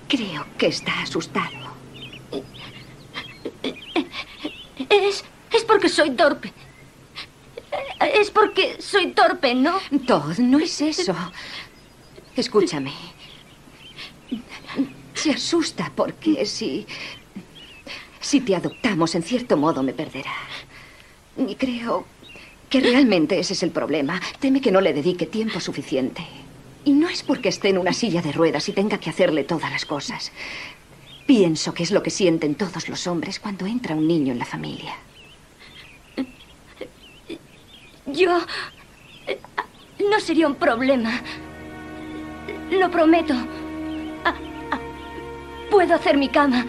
Creo que está asustado. Es porque soy torpe. Es porque soy torpe, ¿no? Todd, no es eso. Escúchame. Se asusta porque si te adoptamos, en cierto modo me perderá. Y creo que realmente ese es el problema. Teme que no le dedique tiempo suficiente. Y no es porque esté en una silla de ruedas y tenga que hacerle todas las cosas. Pienso que es lo que sienten todos los hombres cuando entra un niño en la familia. Yo... no sería un problema. Lo prometo. Puedo hacer mi cama.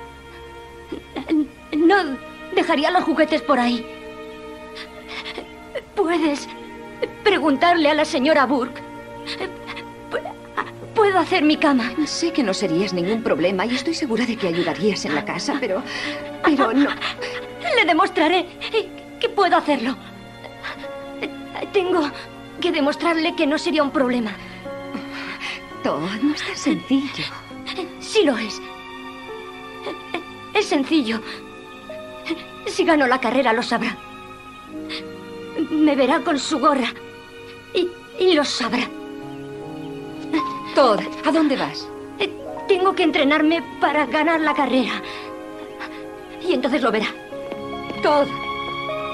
No dejaría los juguetes por ahí. Puedes preguntarle a la señora Burke. Puedo hacer mi cama. Sé que no serías ningún problema y estoy segura de que ayudarías en la casa, pero no. Le demostraré que puedo hacerlo. Tengo que demostrarle que no sería un problema. Todd, no es tan sencillo. Sí lo es. Es sencillo. Si gano la carrera lo sabrá. Me verá con su gorra y lo sabrá. Todd, ¿a dónde vas? Tengo que entrenarme para ganar la carrera. Y entonces lo verá. Todd.